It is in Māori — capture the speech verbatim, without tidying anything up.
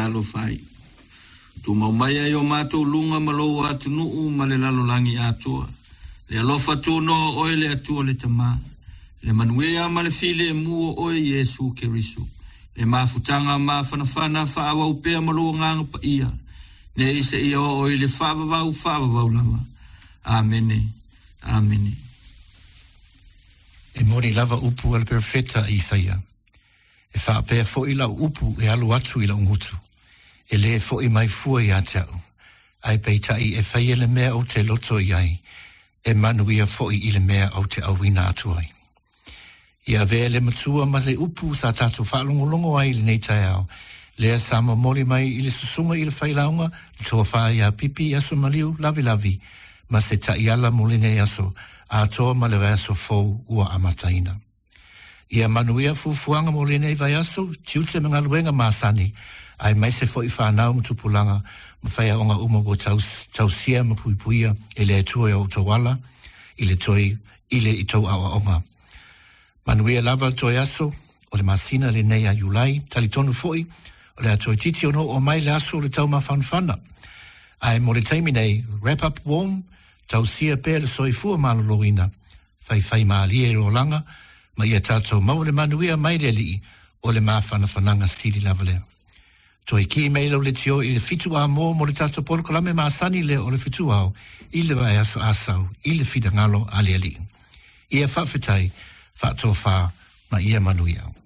alo fai. Tu maumaya yo mato lunga malo atu nuu male lalo langi atua. Le alofa tu no oe le atua le tama. Le manuea male file muo oe Yesu Kerisu. Le mafutanga mafanafana faawa upea malo nganga pa ia. Ne isa ia oe le fava vau fava vau lava. Amene. Amene. E mori lava upu al perfetta Isaia. E wha apea fo ila upu e alu atu ila ungutu. E le fo i mai fua i atau. Ai peitai e whai ele mea o te loto i ai. E manuia fo i ile mea o te awina atu ai. Ia vea le matua ma le upu sa tatu whaalongolongo ai le nei tai au. Lea sama mori mai i le susunga i le whailaunga. Le toa whaia ia pipi aso maliu lavi lavi. Ma se tai ala moline aso. A toa ma le vaso fou ua amataina. Ia manuia fufuanga mo le nei vai aso, tiute mga luenga masani, ai mai se fo i whanau mtupulanga, mwhaya onga uma o tausia mapuipuia, e le atua o utawala, i le toi, i le itou awa onga. Manuia lava toi aso, o le masina le nei a Julai, talitonu foi, o le atoi titi ono o mai le aso le tau mawhanwhana. Ai mo le taimi nei, wrap up warm, tausia pe le soifua maloloina, fai fai maalie e rolanga, ma ia tātou maule manuia mai le li o le mawhana whananga stili lavale. Toi ki mei lau le tio i le fitu a mō mo le tātou polokalame maasani le o le fitu au, i le vai aso asau, i le fida ngalo ali ali. Ia whawhetai, whaatoa wha, ma ia manuia au.